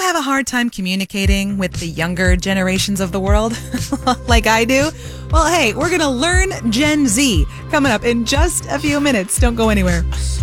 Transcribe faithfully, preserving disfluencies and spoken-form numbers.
have a hard time communicating with the younger generations of the world like I do? Well, hey, we're going to learn Gen Z coming up in just a few minutes. Don't go anywhere.